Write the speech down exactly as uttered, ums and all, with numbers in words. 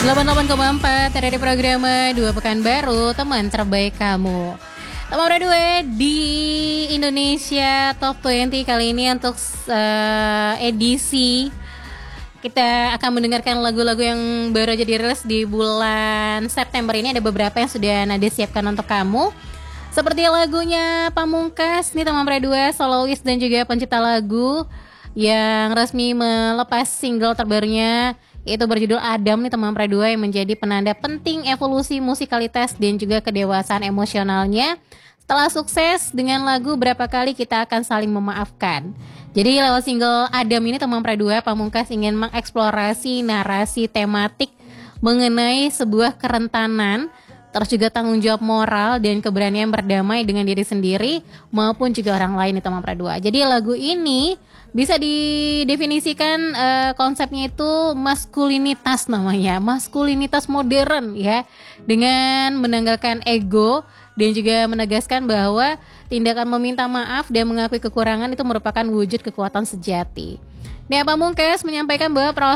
delapan puluh delapan koma empat dari program Dua Pekan Baru, teman terbaik kamu. Teman berdua di Indonesia Top dua puluh kali ini untuk uh, edisi kita akan mendengarkan lagu-lagu yang baru aja dirilis di bulan September ini. Ada beberapa yang sudah Nada siapkan untuk kamu. Seperti lagunya Pamungkas nih teman berdua, solois dan juga pencipta lagu yang resmi melepas single terbarunya, yaitu berjudul Adam nih teman berdua, yang menjadi penanda penting evolusi musikalitas dan juga kedewasaan emosionalnya. Setelah sukses dengan lagu Berapa Kali Kita Akan Saling Memaafkan. Jadi lewat single Adam ini teman berdua, Pamungkas ingin mengeksplorasi narasi tematik mengenai sebuah kerentanan, terus juga tanggung jawab moral dan keberanian berdamai dengan diri sendiri maupun juga orang lain nih teman berdua. Jadi lagu ini bisa didefinisikan uh, konsepnya itu maskulinitas namanya, maskulinitas modern ya, dengan menanggalkan ego dan juga menegaskan bahwa tindakan meminta maaf dan mengakui kekurangan itu merupakan wujud kekuatan sejati. Nia Pamungkas menyampaikan bahwa proses